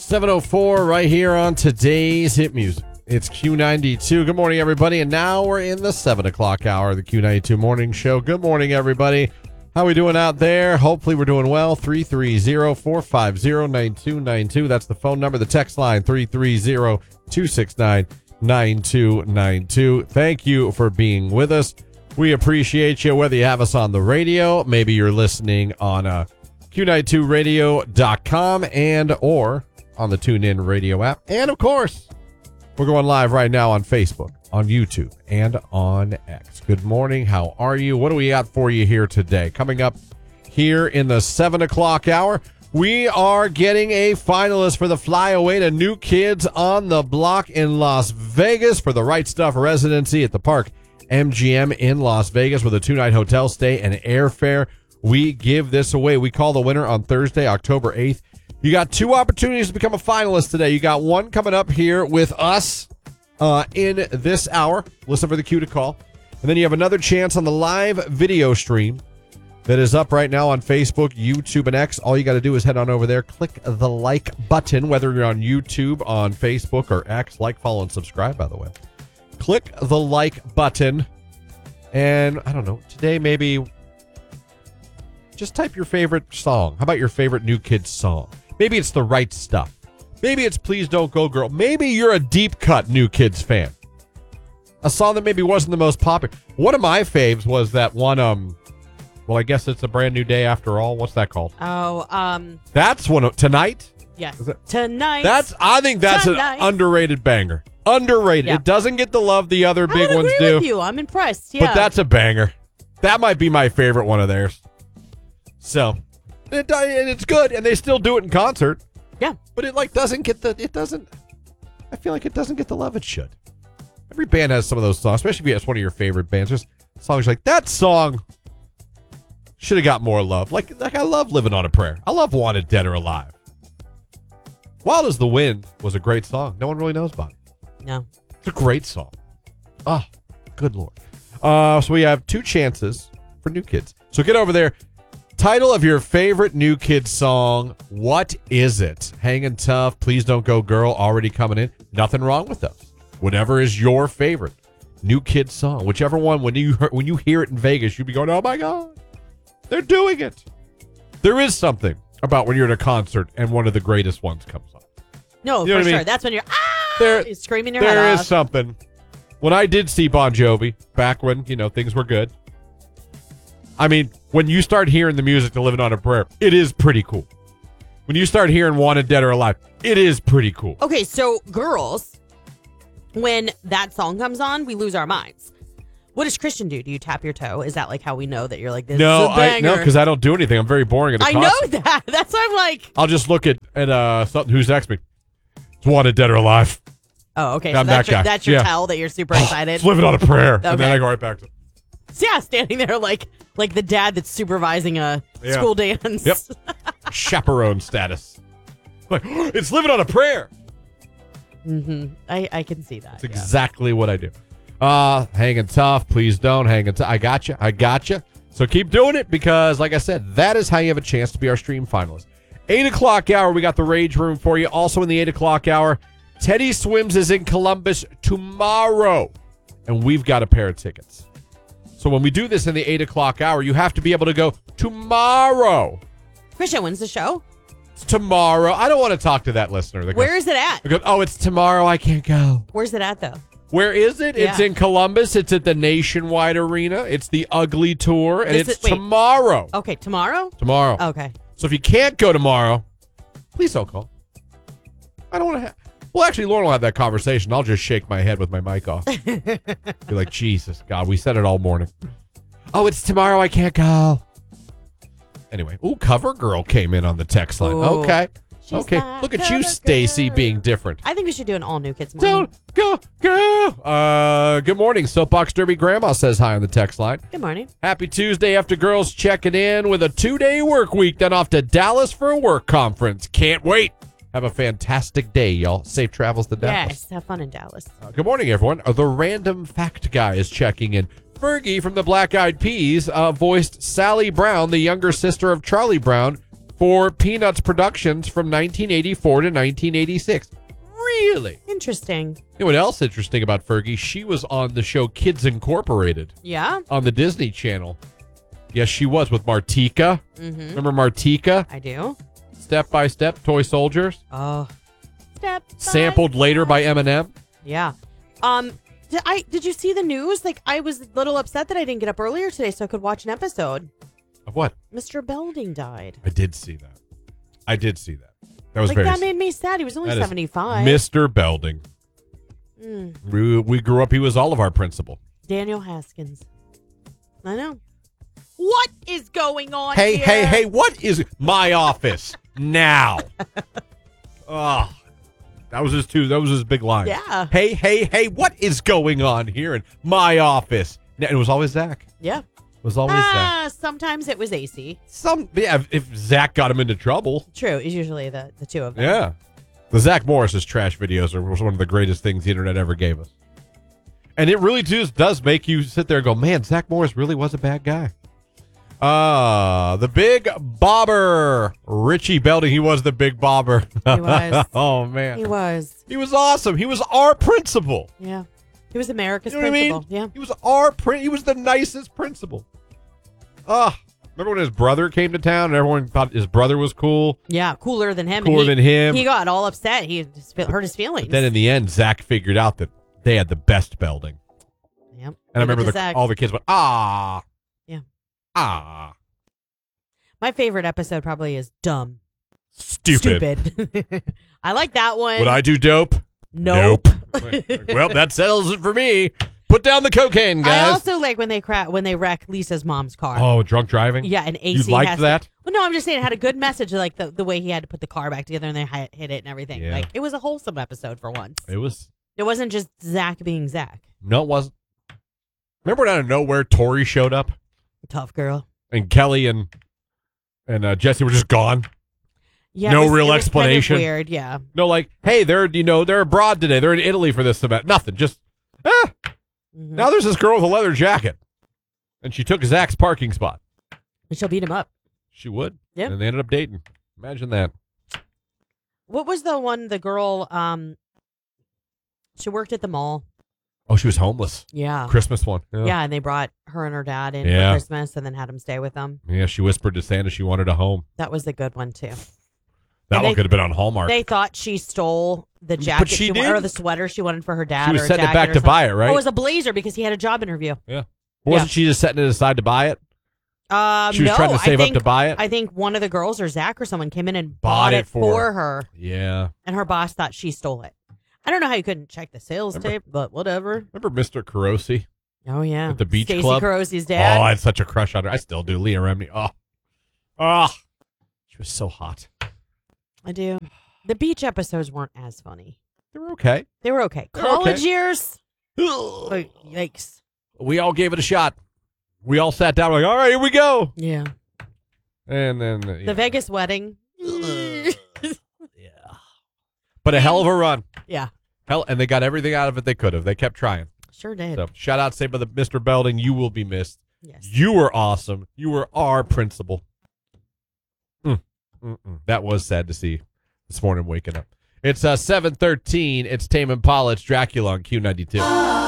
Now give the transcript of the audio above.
7:04 right here on today's hit music. It's Q92. Good morning, everybody. And now we're in the 7 o'clock hour of the Q92 morning show. Good morning, everybody. How we doing out there? Hopefully we're doing well. 330-450-9292. That's the phone number. The text line, 330-269-9292. Thank you for being with us. We appreciate you, whether you have us on the radio, maybe you're listening on Q92radio.com and or on the TuneIn radio app. And, of course, we're going live right now on Facebook, on YouTube, and on X. Good morning. How are you? What do we got for you here today? Coming up here in the 7 o'clock hour, we are getting a finalist for the flyaway to New Kids on the Block in Las Vegas for the Right Stuff residency at the Park MGM in Las Vegas with a 2-night hotel stay and airfare. We give this away. We call the winner on Thursday, October 8th. You got 2 opportunities to become a finalist today. You got one coming up here with us in this hour. Listen for the cue to call. And then you have another chance on the live video stream that is up right now on Facebook, YouTube, and X. All you got to do is head on over there, click the like button, whether you're on YouTube, on Facebook, or X. Like, follow, and subscribe, by the way. Click the like button. And, I don't know, today maybe just type your favorite song. How about your favorite New Kids song? Maybe it's The Right Stuff. Maybe it's Please Don't Go Girl. Maybe you're a deep cut New Kids fan. A song that maybe wasn't the most popular. One of my faves was that one, well, I guess it's a brand new day after all. What's that called? That's one of Tonight? Yes. Tonight. I think that's Tonight. An underrated banger. Underrated. Yeah. It doesn't get the love the other big ones do. With you. I'm impressed. Yeah. But that's a banger. That might be my favorite one of theirs. So, and it's good, and they still do it in concert. Yeah. But I feel like it doesn't get the love it should. Every band has some of those songs, especially if it's one of your favorite bands. There's songs like, that song should have got more love. Like I love Living on a Prayer. I love Wanted Dead or Alive. Wild as the Wind was a great song. No one really knows about it. No. It's a great song. Oh, good Lord. So we have 2 chances for New Kids. So get over there. Title of your favorite New Kids song. What is it? Hangin' Tough, Please Don't Go Girl, already coming in. Nothing wrong with those. Whatever is your favorite New Kids song. Whichever one, when you hear it in Vegas, you'll be going, oh my God, they're doing it. There is something about when you're at a concert and one of the greatest ones comes on. No, for sure. That's when you're screaming your head off. There is something. When I did see Bon Jovi, back when, things were good. I mean, when you start hearing the music to Living on a Prayer, it is pretty cool. When you start hearing Wanted Dead or Alive, it is pretty cool. Okay, so girls, when that song comes on, we lose our minds. What does Christian do? Do you tap your toe? Is that like how we know that you're like, this is a banger? No, because I don't do anything. I'm very boring at a concert. I know that. That's why I'm like. I'll just look at something. Who's next to me? It's Wanted Dead or Alive. Oh, okay. I'm so that that's your tell that you're super excited. It's Living on a Prayer. Okay. And then I go right back to yeah, standing there like the dad that's supervising a school dance. Yep. Chaperone status. Like, it's Living on a Prayer. Mm-hmm. I can see that. That's exactly what I do. Hanging Tough, Please Don't. Hanging Tough. I gotcha. So keep doing it because, like I said, that is how you have a chance to be our stream finalist. 8 o'clock hour, we got the Rage Room for you. Also in the 8 o'clock hour, Teddy Swims is in Columbus tomorrow, and we've got a pair of tickets. So when we do this in the 8 o'clock hour, you have to be able to go tomorrow. Christian, when's the show? It's tomorrow. I don't want to talk to that listener. Where is it at? Oh, it's tomorrow. I can't go. Where's it at, though? Where is it? Yeah. It's in Columbus. It's at the Nationwide Arena. It's the Ugly Tour, and it's tomorrow. Okay, tomorrow? Tomorrow. Okay. So if you can't go tomorrow, please don't call. I don't want to have... Well, actually, Lauren will have that conversation. I'll just shake my head with my mic off. Be like, Jesus, God, we said it all morning. Oh, it's tomorrow. I can't go. Anyway. Ooh, Cover Girl came in on the text line. Ooh. Okay. Look at you, Stacy, being different. I think we should do an all New Kids morning. Don't go. Good morning. Soapbox Derby Grandma says hi on the text line. Good morning. Happy Tuesday after girls checking in with a 2-day work week, then off to Dallas for a work conference. Can't wait. Have a fantastic day, y'all. Safe travels to Dallas. Yes, have fun in Dallas. Good morning, everyone. The random fact guy is checking in. Fergie from the Black Eyed Peas voiced Sally Brown, the younger sister of Charlie Brown, for Peanuts Productions from 1984 to 1986. Really? Interesting. You know what else interesting about Fergie? She was on the show Kids Incorporated Yeah. on the Disney Channel. Yes, she was with Martika. Mm-hmm. Remember Martika? I do. Step by Step, Toy Soldiers. Oh. Step by Sampled later by Eminem. Yeah. Did you see the news? Like, I was a little upset that I didn't get up earlier today so I could watch an episode. Of what? Mr. Belding died. I did see that. That was Like, very that made me sad. He was only that is 75. Mr. Belding. We grew up, he was all of our principal. Daniel Haskins. I know. What is going on Hey, here? hey, what is my office now? Oh, that was his big line. Yeah. Hey, what is going on here in my office? And it was always Zach. Yeah. It was always Zach. Sometimes it was AC. If Zach got him into trouble. True. It's usually the two of them. Yeah. The Zach Morris's trash videos was one of the greatest things the internet ever gave us. And it really does make you sit there and go, man, Zach Morris really was a bad guy. The Big Bobber. Richie Belding, he was the Big Bobber. He was. Oh, man. He was. He was awesome. He was our principal. Yeah. He was America's You know what I principal. mean? Yeah. He was he was the nicest principal. Remember when his brother came to town and everyone thought his brother was cool? Yeah. Cooler than him. Cooler And than him. He got all upset. He just hurt his feelings. Then in the end, Zach figured out that they had the best Belding. Yep. And I remember all the kids went, ah. Yeah. Ah. My favorite episode probably is Dumb. Stupid. I like that one. Would I do dope? Nope. Well, that settles it for me. Put down the cocaine, guys. I also like when they wreck Lisa's mom's car. Oh, drunk driving? Yeah, and AC You liked that? Well, no, I'm just saying it had a good message, like the way he had to put the car back together and they hit it and everything. Yeah. Like, it was a wholesome episode for once. It was. It wasn't just Zach being Zach. No, it wasn't. Remember out of nowhere, Tori showed up? Tough girl. And Kelly and Jesse were just gone? Yeah, No it was real kind of explanation? weird, yeah. No, like, hey, they're abroad today. They're in Italy for this event. Nothing. Just, Mhm. now there's this girl with a leather jacket. And she took Zach's parking spot. And she'll beat him up. She would. Yeah. And they ended up dating. Imagine that. What was the girl, she worked at the mall. Oh, she was homeless. Yeah. Christmas one. Yeah, and they brought her and her dad in Yeah. for Christmas and then had him stay with them. Yeah, she whispered to Santa she wanted a home. That was a good one, too. That And one could have been on Hallmark. They thought she stole the jacket she or did? the sweater she wanted for her dad. She was or a setting it jacket back or to something. buy it, right? Oh, it was a blazer because he had a job interview. Yeah. Wasn't she just setting it aside to buy it? She was no, trying to save I up think, to buy it? I think one of the girls or Zach or someone came in and Bought bought it it for for her. Yeah. And her boss thought she stole it. I don't know how you couldn't check the sales tape, but whatever. Remember Mr. Carosi? Oh, yeah. At the beach Stacey club? Carosi's dad. Oh, I had such a crush on her. I still do. Leah Remini. Oh. She was so hot. I do. The beach episodes weren't as funny. They were okay. They were okay. They were College okay. years? Like, yikes. We all gave it a shot. We all sat down like, all right, here we go. Yeah. And then The Vegas wedding. yeah. But a hell of a run. Yeah. And they got everything out of it they could have. They kept trying. Sure did. So shout out, say by the Mr. Belding, you will be missed. Yes. You were awesome. You were our principal. That was sad to see this morning waking up. It's 7:13. It's Tame Impala. It's Dracula on Q92.